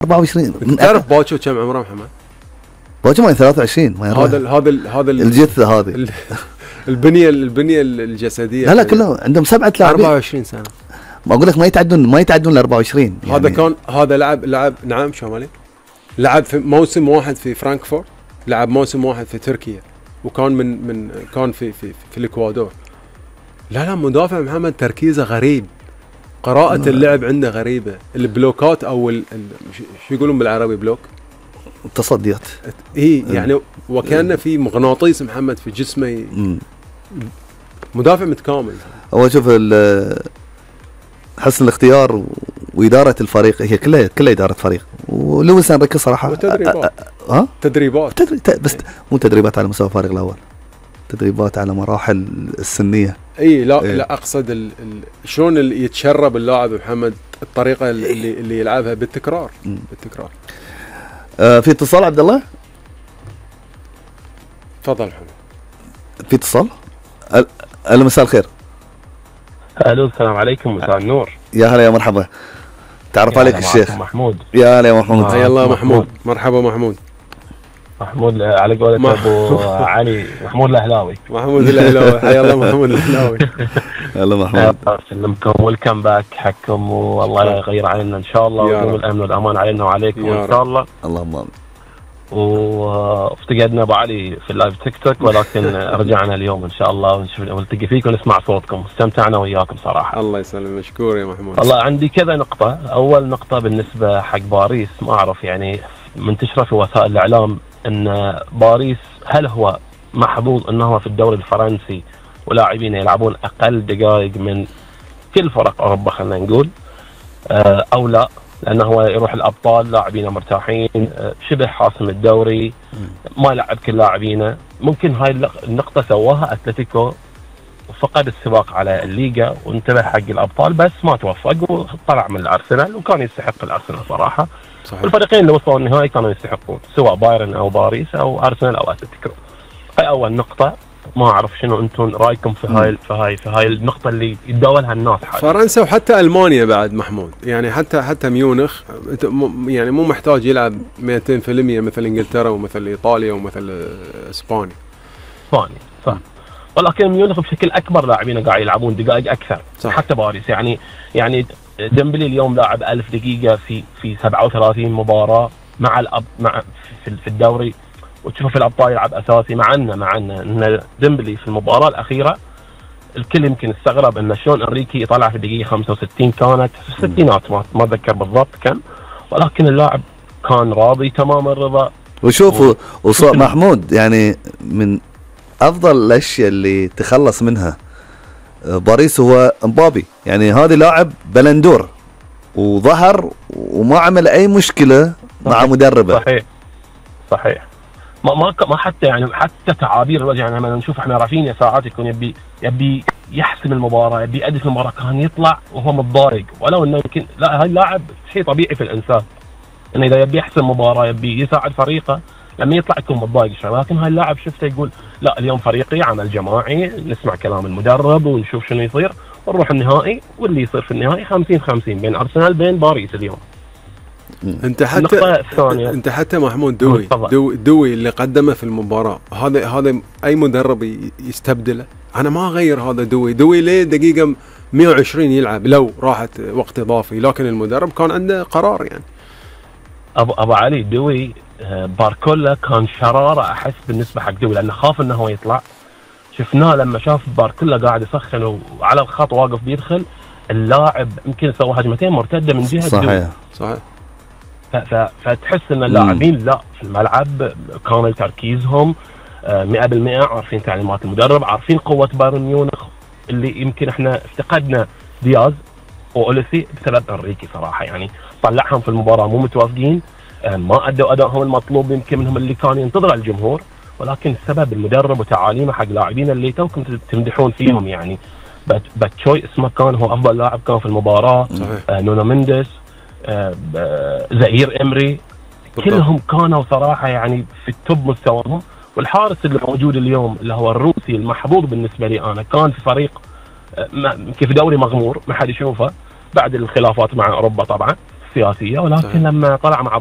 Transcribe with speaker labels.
Speaker 1: 24.
Speaker 2: تعرف بوتشو كم عمره محمد؟
Speaker 1: بوتشو ما 23.
Speaker 2: هذا
Speaker 1: الجثه هذه
Speaker 2: البنيه الجسديه.
Speaker 1: لا كلهم عندهم 7 لاعبين
Speaker 2: 24 سنه.
Speaker 1: ما اقول لك ما يتعدون ال 24 يعني.
Speaker 2: هذا لعب نعم شو لعب في موسم واحد في فرانكفورت، لعب موسم واحد في تركيا، وكان كان في الاكوادور. لا مدافع محمد تركيزه غريب، قراءة اللعب عنده غريبة، البلوكات او شو يقولون بالعربي بلوك؟
Speaker 1: التصديات.
Speaker 2: يعني وكأنه في مغناطيس محمد في جسمه. مدافع متكامل.
Speaker 1: هو شوف حسن الاختيار وإدارة الفريق، هي كلها إدارة فريق، ولويس انريكي صراحة
Speaker 2: تدريبات
Speaker 1: بس مو تدريبات على مستوى الفريق الأول، تدريبات على مراحل السنية.
Speaker 2: لا أقصد شلون يتشرب اللاعب محمد، الطريقة اللي يلعبها بالتكرار.
Speaker 1: في اتصال عبد الله؟
Speaker 2: تفضل محمد.
Speaker 1: في اتصال؟ أهلا مساء الخير.
Speaker 3: الو السلام عليكم، مساء النور.
Speaker 1: يا هلا يا مرحبا. تعرف عليك الشيخ
Speaker 3: محمود.
Speaker 1: يا هلا يا محمود.
Speaker 2: حيا الله محمود. مرحبا محمود
Speaker 3: على قولة ابو علي، محمود الاهلاوي.
Speaker 2: حيا الله محمود الاهلاوي.
Speaker 1: هلا محمود.
Speaker 3: اسلمكم والكم باك حقكم، والله يغير علينا ان شاء الله، ويدوم الامن والامان علينا وعليكم ان شاء الله.
Speaker 1: اللهم امين.
Speaker 3: وافتقدنا ابو علي في اللايف تيك توك، ولكن رجعنا اليوم ان شاء الله ونلتقي فيكم ونسمع صوتكم. استمتعنا وياكم صراحه.
Speaker 2: الله يسلمك، مشكور يا محمود.
Speaker 3: والله عندي كذا نقطه. اول نقطه بالنسبه حق باريس، ما اعرف يعني منتشره في وسائل الاعلام ان باريس هل هو محظوظ انه هو في الدوري الفرنسي ولاعبين يلعبون اقل دقائق من كل فرق اوروبا، خلينا نقول، او لا، لانه هو يروح الابطال لاعبين مرتاحين، شبه حاسم الدوري، ما لعب كل لاعبينه. ممكن هاي النقطه سواها اتلتيكو، وفقد السباق على الليغا وانتبه حق الابطال، بس ما توفق وطلع من الارسنال، وكان يستحق الارسنال صراحه. صحيح. الفريقين اللي وصلوا النهائي كانوا يستحقون، سواء بايرن او باريس او ارسنال او اتلتيكو. هاي اول نقطه. ما اعرف شنو انتم رايكم في هاي النقطه اللي يتداولها الناس حاليا.
Speaker 2: فرنسا وحتى المانيا بعد محمود، يعني حتى ميونخ يعني مو محتاج يلعب 200% مثل انجلترا ومثل ايطاليا ومثل اسبانيا.
Speaker 3: صح. ولكن ميونخ بشكل اكبر لاعبين قاعد يلعبون دقائق اكثر. صح. حتى باريس يعني ديمبلي اليوم لاعب 1000 دقيقه في 37 مباراه مع في الدوري، وتشوفه في الابطال يلعب اساسي. مع ان ديمبلي في المباراه الاخيره الكل يمكن استغرب ان شلون انريكي يطلع في الدقيقه 65، كانت في الستينات، ما اتذكر بالضبط كم، ولكن اللاعب كان راضي تمام الرضا.
Speaker 1: وشوفوا محمود، يعني من افضل الاشياء اللي تخلص منها باريس هو امبابي. يعني هذا لاعب بلندور وظهر وما عمل اي مشكله مع مدربه.
Speaker 3: صحيح. ما حتى يعني حتى تعابير الوجه، يعني لما نشوف احنا رافينيا ساعات يكون يبي يحسم المباراه، يبي يأدي في المباراه، كان يطلع وهو متضايق، ولو انه يمكن لا، هاي لاعب شيء طبيعي في الانسان انه اذا يبي يحسم مباراه، يبي يساعد فريقه، لما يطلع يكون متضايق شوي. لكن هاي اللاعب شفته يقول لا، اليوم فريقي عمل جماعي، نسمع كلام المدرب ونشوف شنو يصير ونروح النهائي، واللي يصير في النهائي 50-50 بين ارسنال بين باريس اليوم.
Speaker 2: انت حتى محمود دوي اللي قدمه في المباراه، هذا اي مدرب يستبدله. انا ما اغير هذا دوي ليه دقيقه 120 يلعب لو راحت وقت اضافي، لكن المدرب كان عنده قرار. يعني
Speaker 3: ابو علي دوي باركولا كان شراره احس بالنسبه حق دوي، لانه خاف انه هو يطلع. شفناه لما شاف باركولا قاعد يسخن وعلى الخط واقف بيدخل، اللاعب يمكن سوى هجمتين مرتده من جهه دوي. صحيح. فتحس ان اللاعبين لا في الملعب كامل تركيزهم 100%، عارفين تعليمات المدرب، عارفين قوه بايرن ميونخ اللي يمكن احنا افتقدنا دياز واوليسي بسبب انريكي صراحه. يعني طلعهم في المباراه مو متوافقين، ما ادوا ادائهم المطلوب يمكن منهم اللي كان ينتظر الجمهور، ولكن السبب المدرب وتعاليمه حق لاعبين اللي توكم تمدحون فيهم. يعني باتشوي اسمه كان هو افضل لاعب كان في المباراه. نونو مينديس، زهير امري، كلهم كانوا صراحه يعني في التوب مستواهم. والحارس اللي موجود اليوم اللي هو الروسي المحظوظ بالنسبه لي انا، كان في فريق كيف دوري مغمور ما حد يشوفه بعد الخلافات مع اوروبا طبعا، السياسيه، ولكن
Speaker 2: صحيح.
Speaker 3: لما طلع مع